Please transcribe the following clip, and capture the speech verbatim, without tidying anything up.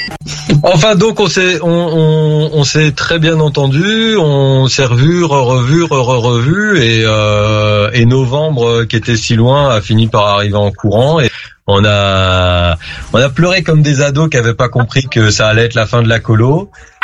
Enfin, donc on s'est on, on, on s'est très bien entendu, on s'est revu, re-revu, re-revu, et euh, et novembre qui était si loin a fini par arriver en courant, et on a on a pleuré comme des ados qui avaient pas compris que ça allait être la fin de la colo.